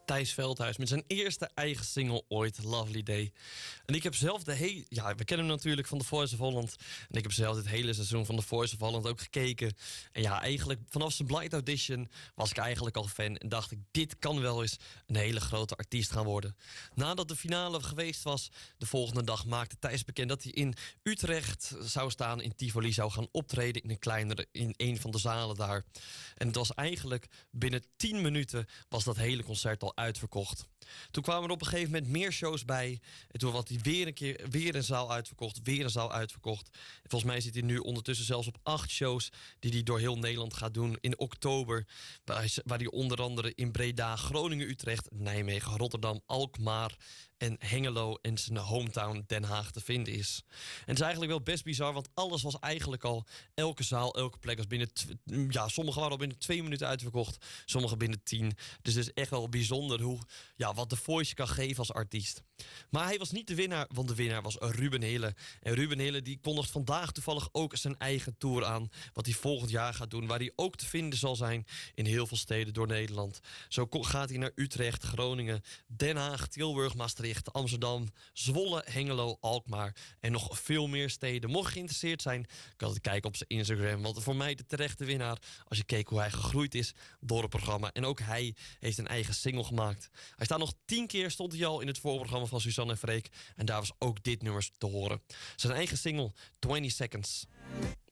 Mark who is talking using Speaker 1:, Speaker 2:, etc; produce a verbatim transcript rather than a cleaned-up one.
Speaker 1: Thijs Veldhuis met zijn eerste eigen single ooit, Lovely Day. En ik heb zelf de hele... Ja, we kennen hem natuurlijk van The Voice of Holland. En ik heb zelf dit hele seizoen van The Voice of Holland ook gekeken. En ja, eigenlijk vanaf zijn Blind Audition was ik eigenlijk al fan. En dacht ik, dit kan wel eens een hele grote artiest gaan worden. Nadat de finale geweest was, de volgende dag maakte Thijs bekend dat hij in Utrecht zou staan, in Tivoli zou gaan optreden in een kleinere, in een van de zalen daar. En het was eigenlijk binnen tien minuten was dat hele concert al uitverkocht. Toen kwamen er op een gegeven moment meer shows bij. En toen was hij weer een keer weer een zaal uitverkocht, weer een zaal uitverkocht. En volgens mij zit hij nu ondertussen zelfs op acht shows die hij door heel Nederland gaat doen in oktober. Waar hij onder andere in Breda, Groningen, Utrecht, Nijmegen, Rotterdam, Alkmaar en Hengelo en zijn hometown Den Haag te vinden is. En het is eigenlijk wel best bizar, want alles was eigenlijk al, elke zaal, elke plek was binnen, tw- ja, sommige waren al binnen twee minuten uitverkocht, sommige binnen tien. Dus het is echt wel bijzonder hoe, ja, wat The Voice kan geven als artiest. Maar hij was niet de winnaar, want de winnaar was Ruben Hille. En Ruben Hille die kondigt vandaag toevallig ook zijn eigen tour aan, wat hij volgend jaar gaat doen, waar hij ook te vinden zal zijn in heel veel steden door Nederland. Zo gaat hij naar Utrecht, Groningen, Den Haag, Tilburg, Maastricht, Amsterdam, Zwolle, Hengelo, Alkmaar en nog veel meer steden. Mocht je geïnteresseerd zijn, kan je kijken op zijn Instagram. Want voor mij de terechte winnaar, als je keek hoe hij gegroeid is door het programma. En ook hij heeft een eigen single gemaakt. Hij staat nog tien keer, stond hij al in het voorprogramma van Suzanne en Freek. En daar was ook dit nummer te horen. Zijn eigen single, twintig seconds.